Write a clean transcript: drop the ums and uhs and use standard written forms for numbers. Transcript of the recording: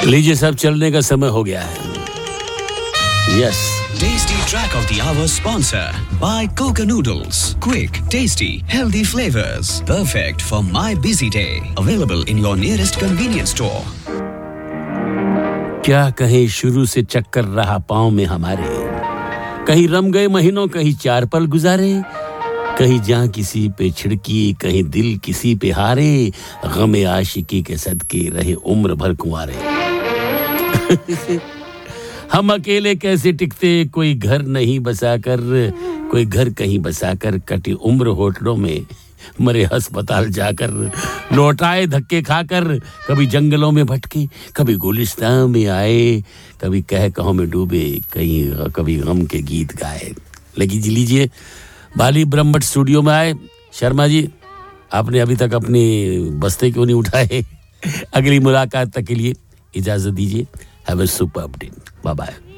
लीजिए सब, चलने का समय हो गया है। Yes. Tasty Track of the Hour sponsor by Coca Noodles. Quick, tasty, healthy flavors. Perfect for my busy day. Available in your nearest convenience store. क्या कहें, शुरू से चक्कर रहा पाँव में हमारे, कहीं रम गए महीनों, कहीं 4 पल गुजारे, कहीं जान किसी पे छिड़की, कहीं दिल किसी पे हारे, गम आशिकी के सदके रहे उम्र भर कुंवारे। हम अकेले कैसे टिकते, कोई घर नहीं बसाकर, कोई घर कहीं बसाकर, कटी उम्र होटलों में मरे अस्पताल जाकर, लौटाए धक्के खाकर, कभी जंगलों में भटके, कभी गुलिस्तान में आए, कभी कह कहों में डूबे, कभी गम के गीत गाए। लीजिए बाली ब्रह्मट स्टूडियो में आए। शर्मा जी, आपने अभी तक अपनी बस्ते क्यों नहीं उठाए? अगली मुलाकात तक के लिए इजाजत दीजिए। Have a superb day. Bye bye.